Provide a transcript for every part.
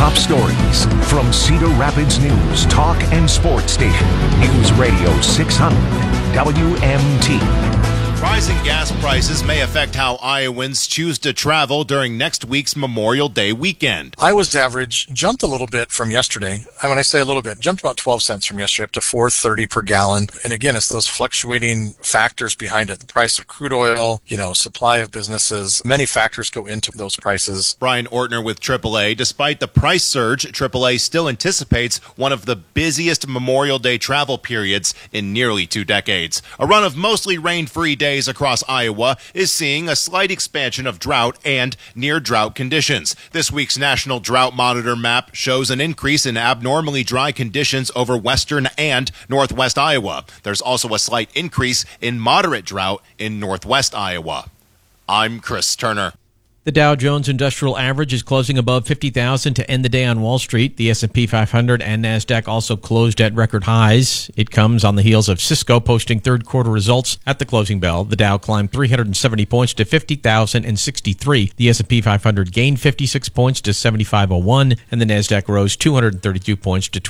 top stories from Cedar Rapids News, talk and sports station. News Radio 600 WMT. Rising gas prices may affect how Iowans choose to travel during next week's Memorial Day weekend. Iowa's average jumped a little bit from yesterday. When I say a little bit, jumped about 12 cents from yesterday up to $4.30 per gallon. And again, it's those fluctuating factors behind it. The price of crude oil, supply of businesses. Many factors go into those prices. Brian Ortner with AAA. Despite the price surge, AAA still anticipates one of the busiest Memorial Day travel periods in nearly 2 decades. A run of mostly rain-free days across Iowa is seeing a slight expansion of drought and near-drought conditions. This week's National Drought Monitor map shows an increase in abnormally dry conditions over western and northwest Iowa. There's also a slight increase in moderate drought in northwest Iowa. I'm Chris Turner. The Dow Jones Industrial Average is closing above 50,000 to end the day on Wall Street. The S&P 500 and NASDAQ also closed at record highs. It comes on the heels of Cisco posting third quarter results at the closing bell. The Dow climbed 370 points to 50,063. The S&P 500 gained 56 points to 7501, and the NASDAQ rose 232 points to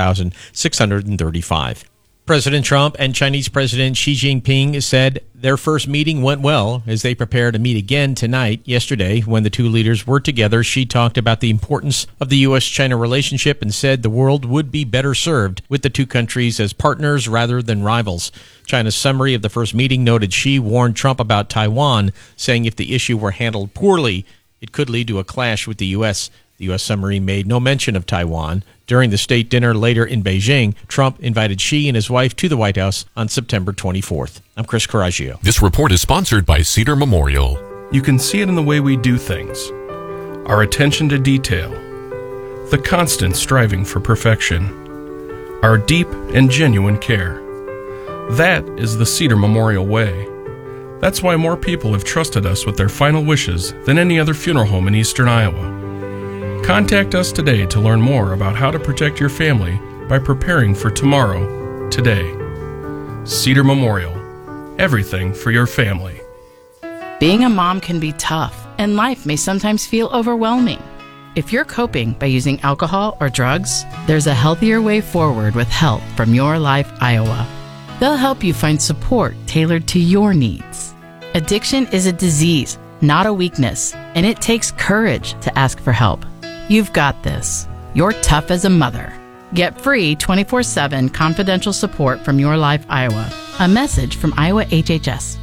26,635. President Trump and Chinese President Xi Jinping said their first meeting went well as they prepare to meet again tonight. Yesterday, when the two leaders were together, Xi talked about the importance of the U.S.-China relationship and said the world would be better served with the two countries as partners rather than rivals. China's summary of the first meeting noted Xi warned Trump about Taiwan, saying if the issue were handled poorly, it could lead to a clash with the U.S. The U.S. summary made no mention of Taiwan. During the state dinner later in Beijing, Trump invited Xi and his wife to the White House on September 24th. I'm Chris Coraggio. This report is sponsored by Cedar Memorial. You can see it in the way we do things, our attention to detail, the constant striving for perfection, our deep and genuine care. That is the Cedar Memorial way. That's why more people have trusted us with their final wishes than any other funeral home in eastern Iowa. Contact us today to learn more about how to protect your family by preparing for tomorrow, today. Cedar Memorial. Everything for your family. Being a mom can be tough, and life may sometimes feel overwhelming. If you're coping by using alcohol or drugs, there's a healthier way forward with help from Your Life Iowa. They'll help you find support tailored to your needs. Addiction is a disease, not a weakness, and it takes courage to ask for help. You've got this. You're tough as a mother. Get free 24/7 confidential support from Your Life Iowa. A message from Iowa HHS.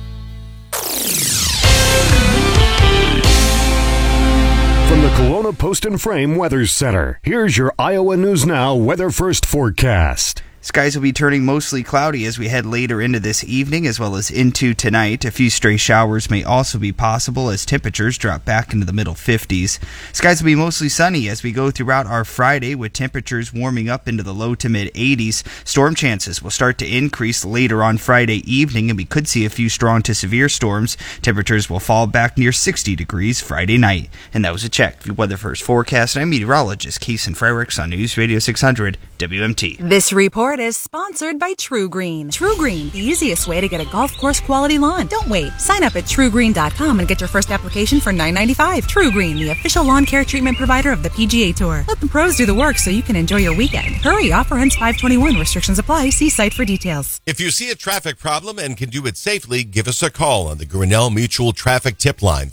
From the Kelowna Post and Frame Weather Center, here's your Iowa News Now Weather First forecast. Skies will be turning mostly cloudy as we head later into this evening as well as into tonight. A few stray showers may also be possible as temperatures drop back into the middle 50s. Skies will be mostly sunny as we go throughout our Friday with temperatures warming up into the low to mid 80s. Storm chances will start to increase later on Friday evening and we could see a few strong to severe storms. Temperatures will fall back near 60 degrees Friday night. And that was a check of your Weather First forecast. I'm meteorologist Kason Frericks on News Radio 600 WMT. This report is sponsored by True Green. True Green, the easiest way to get a golf course quality lawn. Don't wait. Sign up at truegreen.com and get your first application for $9.95. True Green, the official lawn care treatment provider of the PGA Tour. Let the pros do the work so you can enjoy your weekend. Hurry, offer ends 5/21. Restrictions apply. See site for details. If you see a traffic problem and can do it safely, give us a call on the Grinnell Mutual Traffic Tip Line,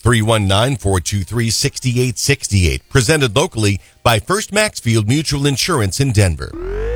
319-423-6868. Presented locally by First Maxfield Mutual Insurance in Denver.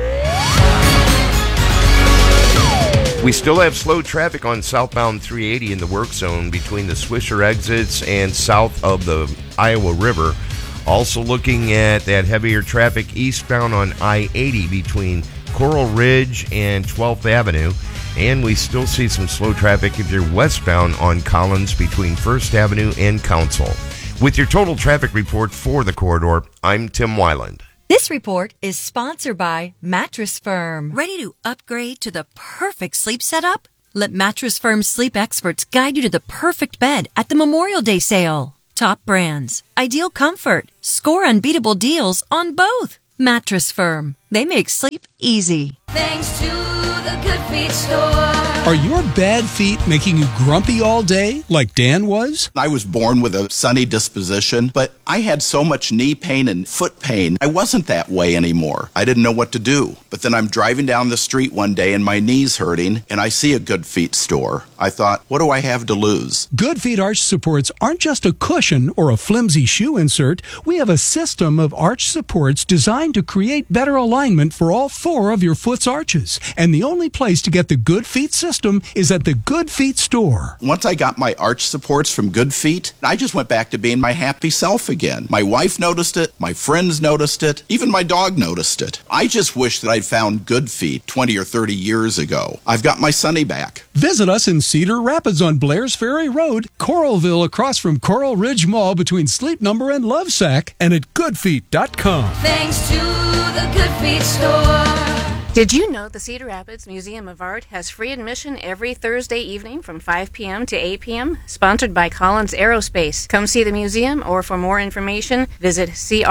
We still have slow traffic on southbound 380 in the work zone between the Swisher exits and south of the Iowa River. Also looking at that heavier traffic eastbound on I-80 between Coral Ridge and 12th Avenue. And we still see some slow traffic if you're westbound on Collins between 1st Avenue and Council. With your total traffic report for the corridor, I'm Tim Weiland. This report is sponsored by Mattress Firm. Ready to upgrade to the perfect sleep setup? Let Mattress Firm's sleep experts guide you to the perfect bed at the Memorial Day sale. Top brands, ideal comfort, score unbeatable deals on both. Mattress Firm. They make sleep easy. Thanks to the Good Feet store. Are your bad feet making you grumpy all day, like Dan was? I was born with a sunny disposition, but I had so much knee pain and foot pain, I wasn't that way anymore. I didn't know what to do. But then I'm driving down the street one day and my knee's hurting, and I see a Good Feet store. I thought, what do I have to lose? Good Feet arch supports aren't just a cushion or a flimsy shoe insert. We have a system of arch supports designed to create better alignment for all 4 of your foot's arches. And the only place to get the Good Feet system is at the Good Feet store. Once I got my arch supports from Good Feet, I just went back to being my happy self again. My wife noticed it, my friends noticed it, even my dog noticed it. I just wish that I'd found Good Feet 20 or 30 years ago. I've got my Sonny back. Visit us in Cedar Rapids on Blair's Ferry Road, Coralville across from Coral Ridge Mall between Sleep Number and Lovesack, and at goodfeet.com. Thanks to the Good Feet store. Did you know the Cedar Rapids Museum of Art has free admission every Thursday evening from 5 p.m. to 8 p.m., sponsored by Collins Aerospace? Come see the museum, or for more information, visit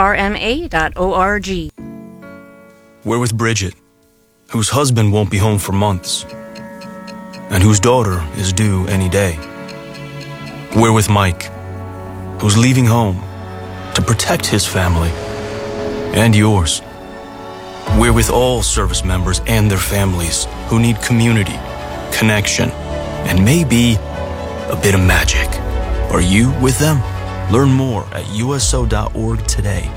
crma.org. We're with Bridget, whose husband won't be home for months, and whose daughter is due any day. We're with Mike, who's leaving home to protect his family and yours. We're with all service members and their families who need community, connection, and maybe a bit of magic. Are you with them? Learn more at uso.org today.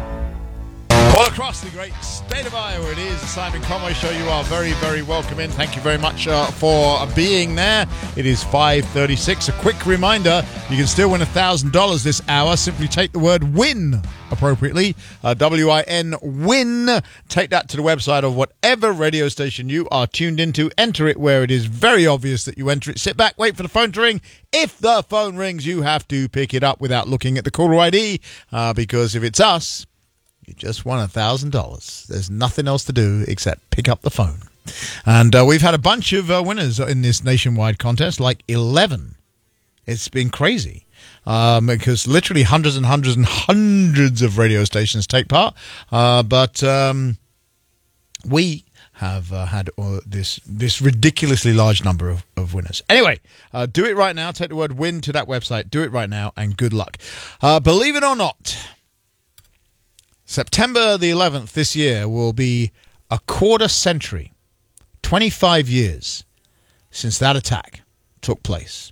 All across the great state of Iowa, it is the Simon Conway Show. You are very, very welcome in. Thank you very much for being there. It is 5:36. A quick reminder, you can still win $1,000 this hour. Simply take the word WIN appropriately. W-I-N, WIN. Take that to the website of whatever radio station you are tuned into. Enter it where it is very obvious that you enter it. Sit back, wait for the phone to ring. If the phone rings, you have to pick it up without looking at the caller ID, because if it's us, you just won $1,000. There's nothing else to do except pick up the phone. And we've had a bunch of winners in this nationwide contest, like 11. It's been crazy because literally hundreds and hundreds and hundreds of radio stations take part. But we have had this ridiculously large number of winners. Anyway, do it right now. Take the word WIN to that website. Do it right now, and good luck. Believe it or not, September the 11th this year will be a quarter century, 25 years since that attack took place.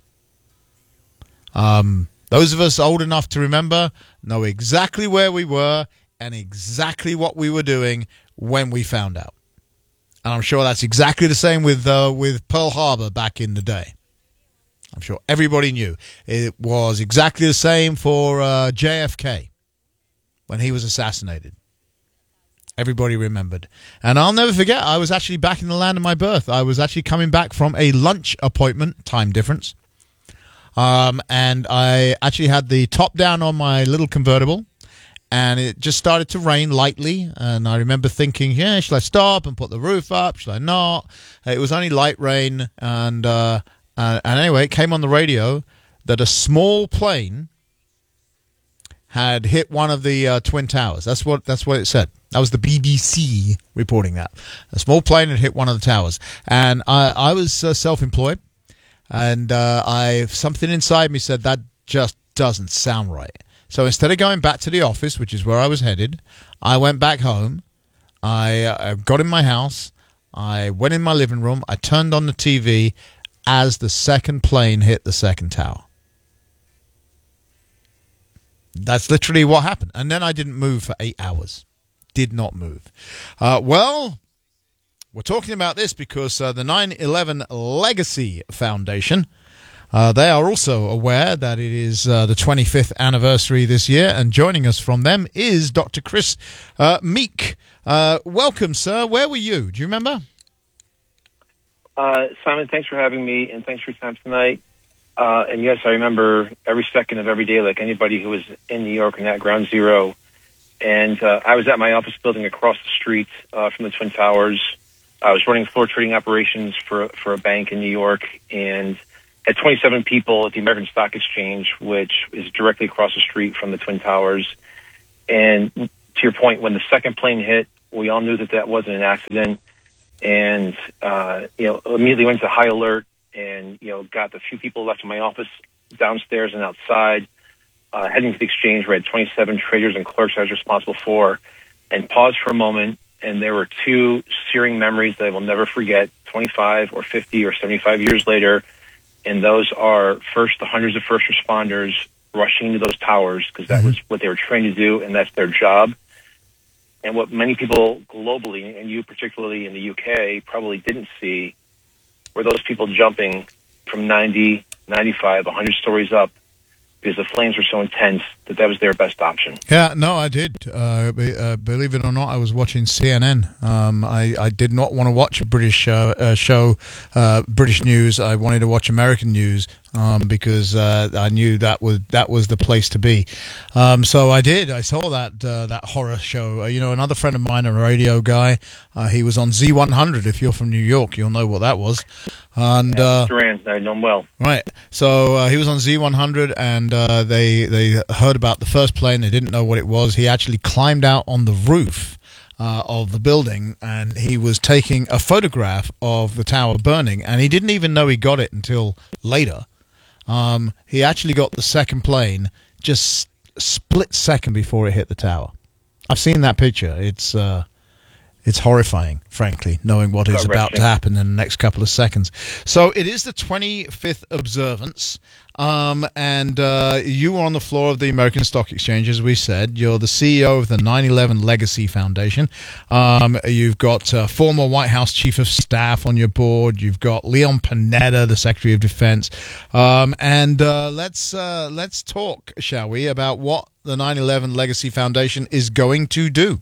Those of us old enough to remember know exactly where we were and exactly what we were doing when we found out. And I'm sure that's exactly the same with Pearl Harbor back in the day. I'm sure everybody knew. It was exactly the same for JFK. When he was assassinated. Everybody remembered. And I'll never forget, I was actually back in the land of my birth. I was actually coming back from a lunch appointment, time difference. And I actually had the top down on my little convertible. And it just started to rain lightly. And I remember thinking, yeah, should I stop and put the roof up? Should I not? It was only light rain. And anyway, it came on the radio that a small plane had hit one of the Twin Towers. That's what it said. That was the BBC reporting that. A small plane had hit one of the towers. And I was self-employed. And something inside me said, that just doesn't sound right. So instead of going back to the office, which is where I was headed, I went back home. I got in my house. I went in my living room. I turned on the TV as the second plane hit the second tower. That's literally what happened. And then I didn't move for 8 hours. Did not move. Well, we're talking about this because the 9/11 Legacy Foundation, they are also aware that it is the 25th anniversary this year. And joining us from them is Dr. Chris Meek. Welcome, sir. Where were you? Do you remember? Simon, thanks for having me, and thanks for your time tonight. And yes, I remember every second of every day, like anybody who was in New York and at Ground Zero. And I was at my office building across the street from the Twin Towers. I was running floor trading operations for a bank in New York, and had 27 people at the American Stock Exchange, which is directly across the street from the Twin Towers. And to your point, when the second plane hit, we all knew that wasn't an accident. and immediately went to high alert, and got the few people left in my office downstairs and outside, heading to the exchange where I had 27 traders and clerks I was responsible for, and paused for a moment. And there were two searing memories that I will never forget, 25 or 50 or 75 years later. And those are, first, the hundreds of first responders rushing into those towers, because that was what they were trained to do, and that's their job. And what many people globally, and you particularly in the UK, probably didn't see, were those people jumping from 90, 95, 100 stories up, because the flames were so intense that was their best option. Yeah, no, I did. Believe it or not, I was watching CNN. I did not want to watch a British show, British news. I wanted to watch American news because I knew that was the place to be. So I did. I saw that horror show. Another friend of mine, a radio guy, he was on Z100. If you're from New York, you'll know what that was. And Duran, I know him well. Right. So he was on Z100, and they heard about the first plane. They didn't know what it was. He actually climbed out on the roof of the building, and he was taking a photograph of the tower burning, and he didn't even know he got it until later. He actually got the second plane just a split second before it hit the tower. I've seen that picture. It's horrifying, frankly, knowing what is about to happen in the next couple of seconds. So it is the 25th observance, and you were on the floor of the American Stock Exchange, as we said. You're the CEO of the 9/11 Legacy Foundation. You've got former White House Chief of Staff on your board. You've got Leon Panetta, the Secretary of Defense. And let's talk, shall we, about what the 9/11 Legacy Foundation is going to do.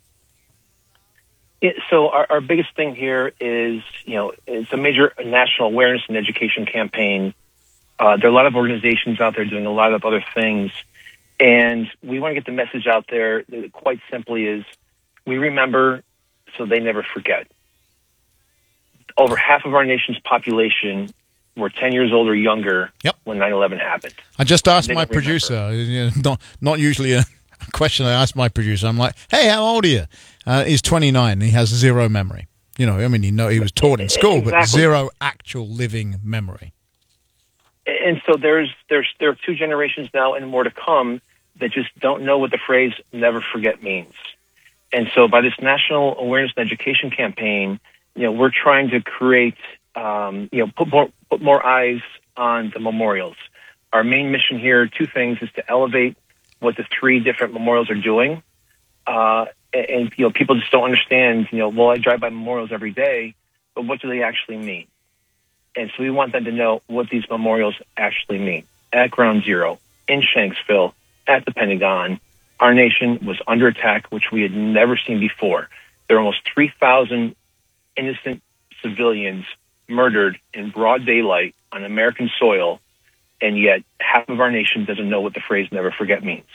So our biggest thing here is, it's a major national awareness and education campaign. There are a lot of organizations out there doing a lot of other things, and we want to get the message out there that quite simply is, we remember so they never forget. Over half of our nation's population were 10 years old or younger when 9/11 happened. I just asked my producer, not usually a question I asked my producer. I'm like, hey, how old are you? He's 29 and he has zero memory. He was taught in school, but zero actual living memory. And so there are two generations now and more to come that just don't know what the phrase "never forget" means. And so by this national awareness and education campaign, we're trying to create, put more eyes on the memorials. Our main mission here, two things, is to elevate what the three different memorials are doing. And people just don't understand, I drive by memorials every day, but what do they actually mean? And so we want them to know what these memorials actually mean. At Ground Zero, in Shanksville, at the Pentagon, our nation was under attack, which we had never seen before. There are almost 3,000 innocent civilians murdered in broad daylight on American soil, and yet half of our nation doesn't know what the phrase "never forget" means.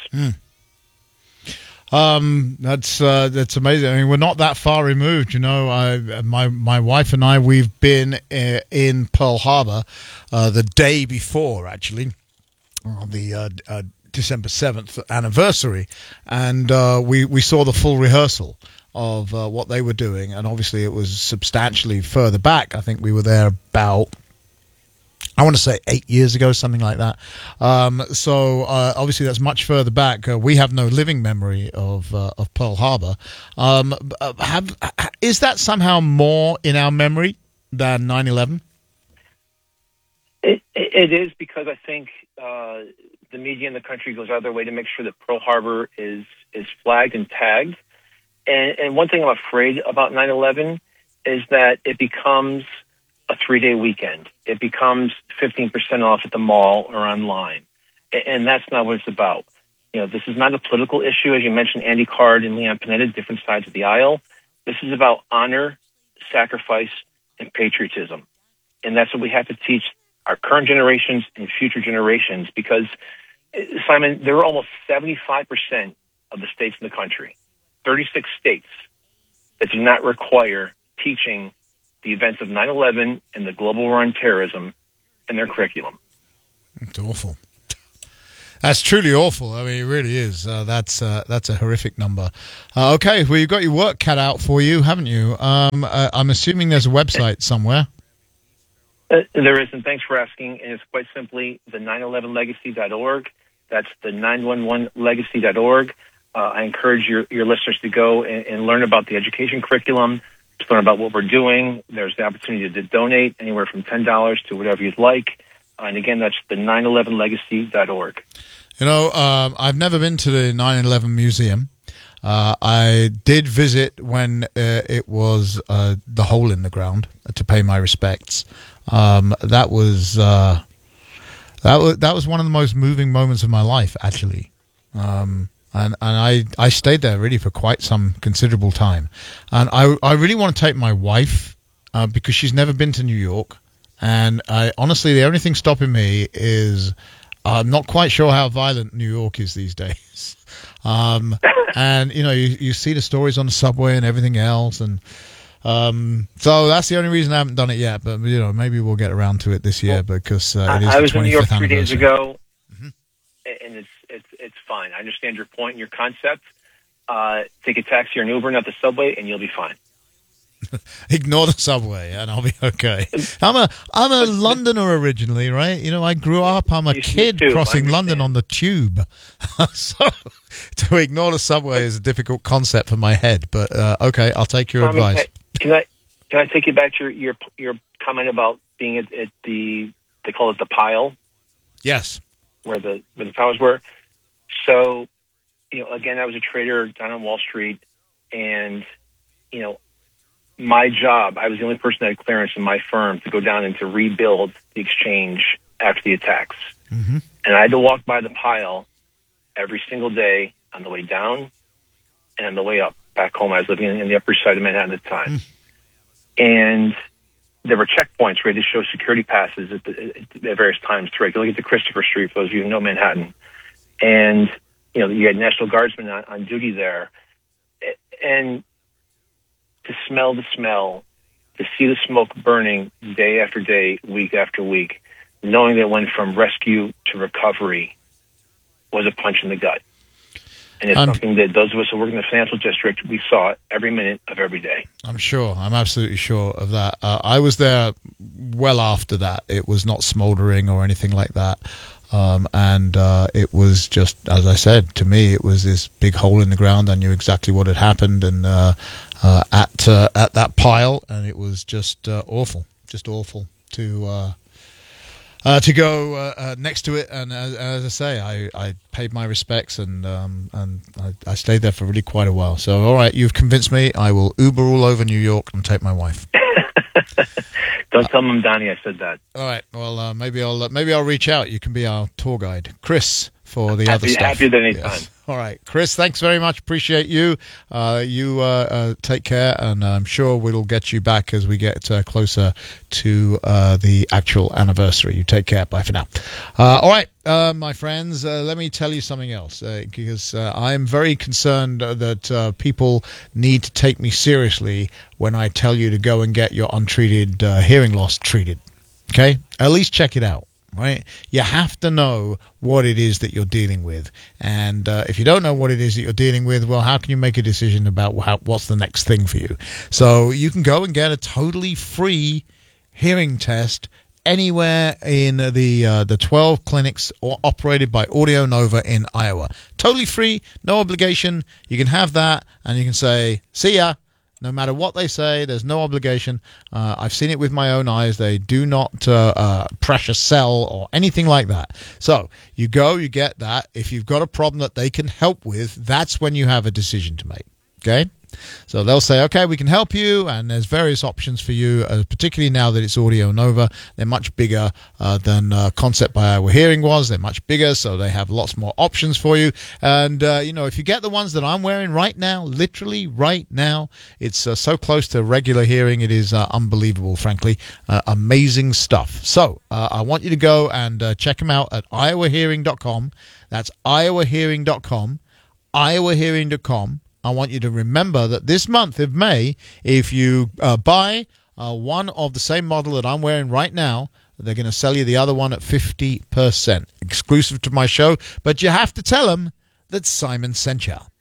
That's amazing. I mean, we're not that far removed. My wife and I, we've been in Pearl Harbor the day before, actually, on the December 7th anniversary, and we saw the full rehearsal of what they were doing, and obviously it was substantially further back. I think we were there about, I want to say 8 years ago, something like that. So obviously that's much further back. We have no living memory of Pearl Harbor. Is that somehow more in our memory than 9/11? It is, because I think the media in the country goes out of their way to make sure that Pearl Harbor is flagged and tagged. And one thing I'm afraid about 9/11 is that it becomes a 3-day weekend. It becomes 15% off at the mall or online. And that's not what it's about. This is not a political issue. As you mentioned, Andy Card and Leon Panetta, different sides of the aisle. This is about honor, sacrifice, and patriotism. And that's what we have to teach our current generations and future generations, because, Simon, there are almost 75% of the states in the country, 36 states, that do not require teaching the events of 9/11 and the global war on terrorism in their curriculum. It's awful. That's truly awful. I mean, it really is. That's a horrific number. Okay, well, you've got your work cut out for you, haven't you? I'm assuming there's a website somewhere. There is, and thanks for asking. And it's quite simply the 911legacy.org. That's the 911legacy.org. I encourage your listeners to go and learn about the education curriculum, to learn about what we're doing. There's the opportunity to donate anywhere from $10 to whatever you'd like. And again, that's the 911legacy.org. You know, I've never been to the 9/11 Museum. I did visit when it was the hole in the ground to pay my respects. That was one of the most moving moments of my life, actually. And I stayed there really for quite some considerable time. And I really want to take my wife because she's never been to New York. And honestly, the only thing stopping me is I'm not quite sure how violent New York is these days. And, you know, you see the stories on the subway and everything else. And so that's the only reason I haven't done it yet. But, you know, maybe we'll get around to it this year because it is I was the 25th in New York 3 anniversary. days ago, and it's fine. I understand your point and your concept. Take a taxi or an Uber, not the subway, and you'll be fine. Ignore the subway and I'll be okay. I'm a Londoner originally, right? You know, I grew up. I'm a kid crossing London on the tube. So to ignore the subway is a difficult concept for my head. But okay, I'll take your advice. Can I take you back to your comment about being at the, they call it the pile? Yes. Where the towers were. So, you know, again, I was a trader down on Wall Street, and, you know, my job, I was the only person that had clearance in my firm to go down and to rebuild the exchange after the attacks. Mm-hmm. And I had to walk by the pile every single day on the way down and on the way up back home. I was living in the Upper East Side of Manhattan at the time. And there were checkpoints where they show security passes at various times to regularly get to Christopher Street, for those of you who know Manhattan. And, you know, you had National Guardsmen on duty there. And to smell the smell, to see the smoke burning day after day, week after week, knowing that it went from rescue to recovery was a punch in the gut. And it's something that those of us who work in the financial district, we saw it every minute of every day. I'm sure. I'm absolutely sure of that. I was there well after that. It was not smoldering or anything like that. And it was just, as I said, to me, it was this big hole in the ground. I knew exactly what had happened, and at that pile, and it was just awful to go next to it. And as I say, I paid my respects, and I stayed there for really quite a while. So, all right, you've convinced me. I will Uber all over New York and take my wife. Don't tell Mom Donnie I said that. All right. Well, maybe I'll reach out. You can be our tour guide, Chris, for the other stuff. Happy at any time. Yes. All right, Chris. Thanks very much. Appreciate you. You take care, and I'm sure we'll get you back as we get closer to the actual anniversary. You take care. Bye for now. All right, my friends. Let me tell you something else, because I am very concerned that people need to take me seriously when I tell you to go and get your untreated hearing loss treated. Okay, at least check it out. Right, you have to know what it is that you're dealing with, and if you don't know what it is that you're dealing with, well, how can you make a decision about what's the next thing for you? So you can go and get a totally free hearing test anywhere in the 12 clinics operated by Audio Nova in Iowa. Totally free, no obligation. You can have that, and you can say, "See ya." No matter what they say, there's no obligation. I've seen it with my own eyes. They do not pressure sell or anything like that. So you go, you get that. If you've got a problem that they can help with, that's when you have a decision to make. Okay? So they'll say, okay, we can help you, and there's various options for you, particularly now that it's Audio Nova. They're much bigger than Concept by Iowa Hearing was. They're much bigger, so they have lots more options for you. And, you know, if you get the ones that I'm wearing right now, literally right now, it's so close to regular hearing, it is unbelievable, frankly. Amazing stuff. So I want you to go and check them out at iowahearing.com. That's iowahearing.com, iowahearing.com. I want you to remember that this month of May, if you buy one of the same model that I'm wearing right now, They're going to sell you the other one at 50%. Exclusive to my show, but you have to tell them that Simon sent you.